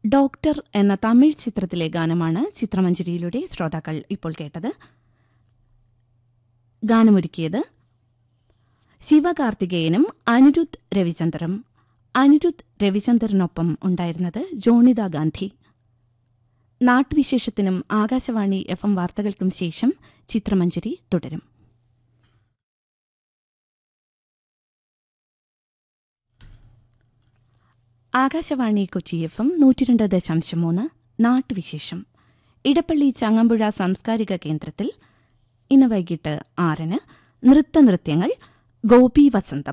Doctor എന്ന തമിഴ് ചിത്രത്തിലെ ഗാനമാണ് ചിത്രമഞ്ജരിയിലൂടെ ശ്രോതാക്കൾ ഇപ്പോൾ കേട്ടത്. ഗാനമൊരുക്കിയത് ശിവകാർത്തികേയനും അനിരുദ്ധ് രവിചന്ദറും. അനിരുദ്ധ് രവിചന്ദറിനൊപ്പം ഉണ്ടായിരുന്നത് ജോണിത ഗാന്ധി. നാട്ടുവിശേഷത്തിനും ആകാശവാണി FM വാർത്തകൾക്കും ശേഷം ചിത്രമഞ്ജരി തുടരും. ആകാശവാണി കൊച്ചി FM 102.3 നാട്ടുവിശേഷം. ഇടപ്പള്ളി ചങ്ങമ്പുഴ സാംസ്കാരിക കേന്ദ്രത്തിൽ ഇന്ന് വൈകിട്ട് 6-ന് നൃത്തനൃത്യങ്ങൾ ഗോപി വസന്തം.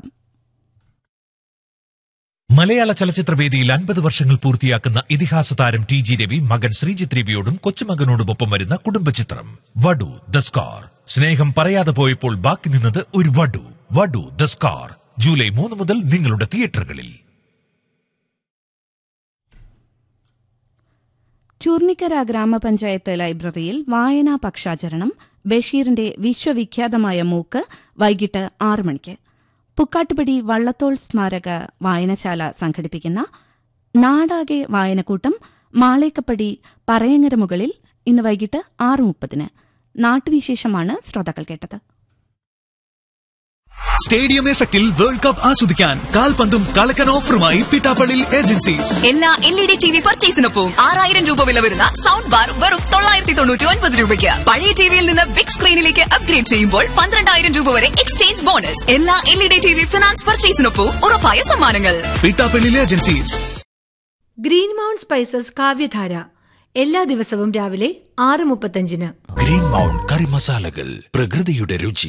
മലയാള ചലച്ചിത്രവേദിയിൽ 50 വർഷങ്ങൾ പൂർത്തിയാക്കുന്ന ഇതിഹാസ താരം TG രവി മകൻ ശ്രീജിത്ത് രവിയോടും കൊച്ചുമകനോടുമൊപ്പം വരുന്ന കുടുംബചിത്രം വടു ദ സ്കാർ. സ്നേഹം പറയാതെ പോയപ്പോൾ ബാക്കി നിന്നത് ഒരു വടു ദ സ്കാർ. ജൂലൈ 3 മുതൽ നിങ്ങളുടെ തിയേറ്ററുകളിൽ. ചൂർണിക്കര ഗ്രാമപഞ്ചായത്ത് ലൈബ്രറിയിൽ വായനാ പക്ഷാചരണം ബഷീറിന്റെ വിശ്വവിഖ്യാതമായ മൂക്ക് വൈകിട്ട് 6 മണിക്ക്. പുക്കാട്ടുപടി വള്ളത്തോൾ സ്മാരക വായനശാല സംഘടിപ്പിക്കുന്ന നാടാകെ വായനക്കൂട്ടം മാളേക്കപ്പടി പറയങ്ങര മുകളിൽ ഇന്ന് വൈകിട്ട് 6:30-ന്. നാട്ടുവിശേഷമാണ് ശ്രോതാക്കൾ കേട്ടത്. സ്റ്റേഡിയം എഫക്റ്റിൽ വേൾഡ് കപ്പ് ആസ്വദിക്കാൻ കാൽപന്തും കളക്കൻ ഓഫറുമായി പിട്ടാപ്പള്ളി ഏജൻസീസ്. എല്ലാ LED TV പർച്ചേസിനൊപ്പം 6000 രൂപ വില വരുന്ന സൗണ്ട് ബാർ വെറും 999 രൂപയ്ക്ക്. പഴയ ടിവിയിൽ നിന്ന് ബിഗ് സ്ക്രീനിലേക്ക് അപ്ഗ്രേഡ് ചെയ്യുമ്പോൾ 12000 രൂപ വരെ എക്സ്ചേഞ്ച് ബോണസ്. എല്ലാ LED TV ഫിനാൻസ് പർച്ചേസിനൊപ്പം ഉറപ്പായ സമ്മാനങ്ങൾ. Pittappilly agencies. Green mount spices കാവ്യധാര എല്ലാ ദിവസവും രാവിലെ 6:35-ന്. ഗ്രീൻ മൗണ്ട് കറി മസാലകൾ, പ്രകൃതിയുടെ രുചി.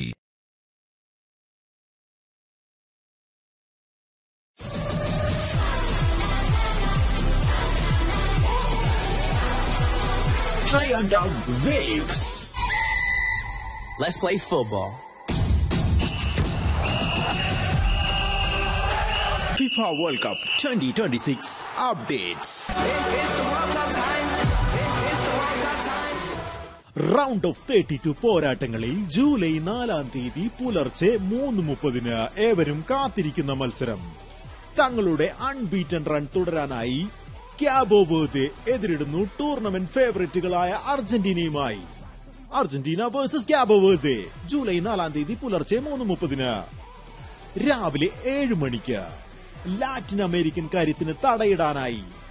Try on down waves. Let's play football. FIFA World Cup 2026 updates. Round of 32 പോരാട്ടങ്ങളിൽ July 4-ാം തീയതി പുലർച്ചെ 3:30-ന് ഏവരും കാത്തിരിക്കുന്ന മത്സരം. തങ്ങളുടെ unbeaten run തുടരാനായി ക്യാബോ Verde എതിരിടുന്നു tournament ഫേവറേറ്റുകളായ അർജന്റീനയുമായി. Argentina versus ക്യാബോ Verde July 4-ാം തീയതി പുലർച്ചെ 3:30-ന്. രാവിലെ 7 മണിക്ക് ലാറ്റിൻ അമേരിക്കൻ കാര്യത്തിന് തടയിടാനായി